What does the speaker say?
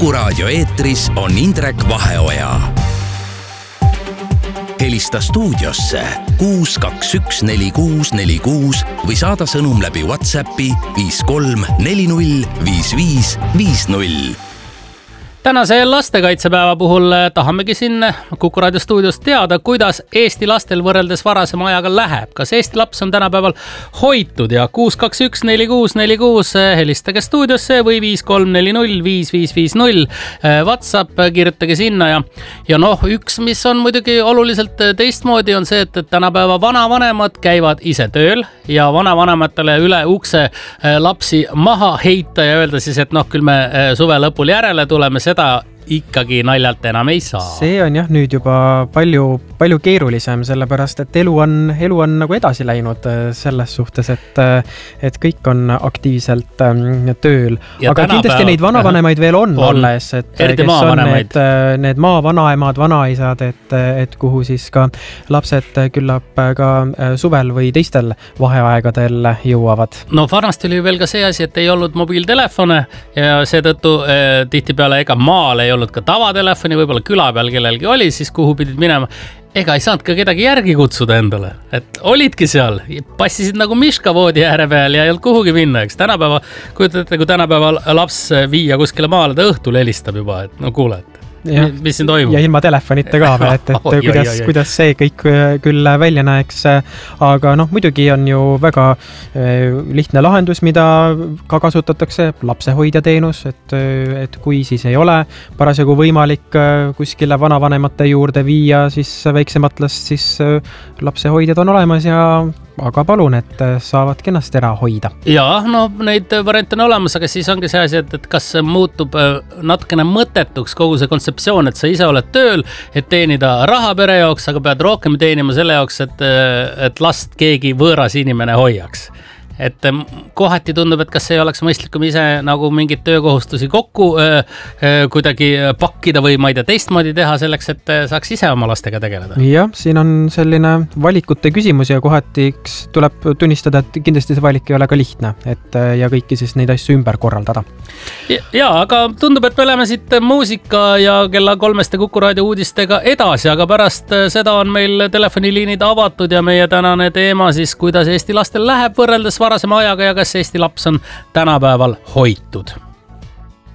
Kuku Raadio eetris on Indrek Vaheoja. Helista stuudiosse 6214646 või saada sõnum läbi WhatsAppi 53405550. Tänase lastekaitsepäeva puhul tahamegi siin Kuku Raadio stuudios teada, kuidas Eesti lastel võrreldes varasema ajaga läheb. Kas Eesti laps on tänapäeval hoitud ja 6214646 helistage stuudiosse või 53405550. WhatsApp kirjutage sinna ja noh, üks, mis on muidugi oluliselt teistmoodi on see, et tänapäeva vanavanemad käivad ise tööl ja vanavanematele üle ukse lapsi maha heita ja öelda siis, et noh, küll me suve lõpul järele tuleme, seda ikkagi naljalt enam ei saa. See on jah nüüd juba palju keerulisem, sellepärast et elu on nagu edasi läinud selles suhtes, et kõik on aktiivselt tööl. Ja aga kindlasti neid vanavanemaid veel on alles, et kes on need maavanaemad, vanaisad, et kuhu siis ka lapsed küllap ka suvel või teistel vaheaegadel jõuavad. No varnasti oli veel ka see asi, et ei olnud mobiiltelefone ja seetõttu tihtipeale ega maal ei olnud ka tavatelefoni, võib-olla küla peal kellelgi oli, siis kuhu pidid minema. Ega ei saanud ka kedagi järgi kutsuda endale, et olidki seal, passisid nagu miška voodi ääre peal ja ei olnud kuhugi minna, eks tänapäeva, kujutate, kui tänapäeva laps viia kuskile maale, ta õhtul helistab juba, et no kuule, mis siin toimub? Ja ilma telefonite ka veel, et kuidas see kõik küll välja näeks, aga noh, muidugi on ju väga lihtne lahendus, mida ka kasutatakse, lapsehoidja teenus, et kui siis ei ole parasjagu võimalik kuskile vanavanemate juurde viia, siis väiksemat last, siis lapsehoidjad on olemas ja aga palun, et saavad kennast ära hoida. Ja, no neid variante on olemas, aga siis ongi see asi, et kas muutub natukene mõttetuks kogu see kontseptsioon, et sa ise oled tööl, et teenida raha pere jaoks, aga pead rohkem teenima selle jaoks, et last keegi võõras inimene hoiaks. Et kohati tundub, et kas ei oleks mõistlikum ise nagu mingid töökohustusi kokku kuidagi pakkida või ma ei tea teistmoodi teha selleks, et saaks ise oma lastega tegeleda. Jah, siin on selline valikute küsimus ja kohati tuleb tunnistada, et kindlasti see valik ei ole ka lihtne, et ja kõiki siis neid asju ümber korraldada. Ja, aga tundub, et me oleme siit muusika ja kella 3 Kuku Raadio uudistega edasi, aga pärast seda on meil telefoniliinid avatud ja meie tänane teema siis, kuidas Eesti lastel läheb võrreldes varasema ajaga ja kas Eesti laps on tänapäeval hoitud.